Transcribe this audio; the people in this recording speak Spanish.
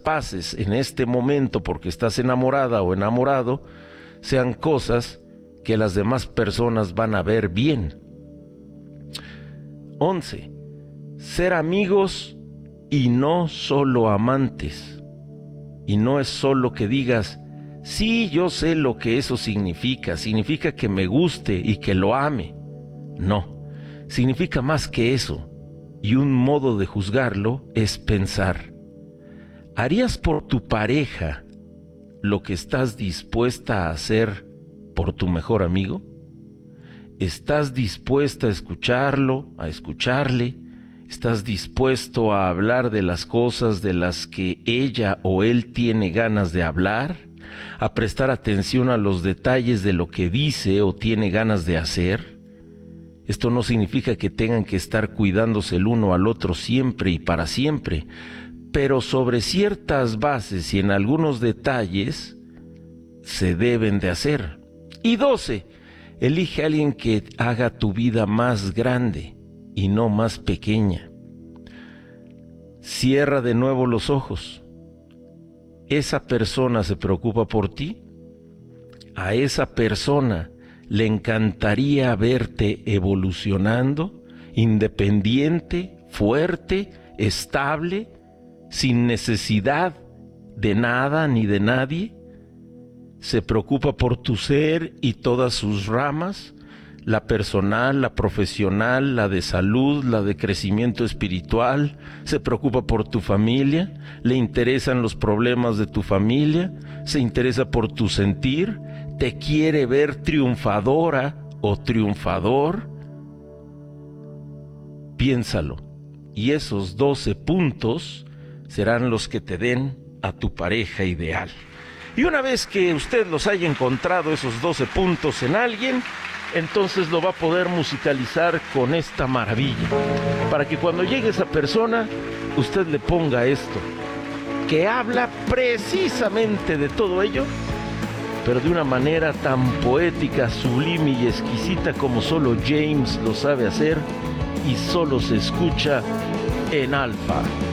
pases en este momento porque estás enamorada o enamorado sean cosas que las demás personas van a ver bien. 11. Ser amigos y no solo amantes. Y no es solo que digas, sí, yo sé lo que eso significa que me guste y que lo ame. No, significa más que eso. Y un modo de juzgarlo es pensar, ¿harías por tu pareja lo que estás dispuesta a hacer por tu mejor amigo? ¿Estás dispuesta a escucharlo, a escucharle? ¿Estás dispuesto a hablar de las cosas de las que ella o él tiene ganas de hablar? ¿A prestar atención a los detalles de lo que dice o tiene ganas de hacer? Esto no significa que tengan que estar cuidándose el uno al otro siempre y para siempre, pero sobre ciertas bases y en algunos detalles se deben de hacer. Y 12, elige a alguien que haga tu vida más grande y no más pequeña. Cierra de nuevo los ojos. ¿Esa persona se preocupa por ti? ¿A esa persona le encantaría verte evolucionando, independiente, fuerte, estable, sin necesidad de nada ni de nadie? ¿Se preocupa por tu ser y todas sus ramas? La personal, la profesional, la de salud, la de crecimiento espiritual. ¿Se preocupa por tu familia? ¿Le interesan los problemas de tu familia? ¿Se interesa por tu sentir? ¿Te quiere ver triunfadora o triunfador? Piénsalo, y esos 12 puntos serán los que te den a tu pareja ideal. Y una vez que usted los haya encontrado, esos 12 puntos en alguien, entonces lo va a poder musicalizar con esta maravilla, para que cuando llegue esa persona, usted le ponga esto, que habla precisamente de todo ello, pero de una manera tan poética, sublime y exquisita como solo James lo sabe hacer, y solo se escucha en Alfa.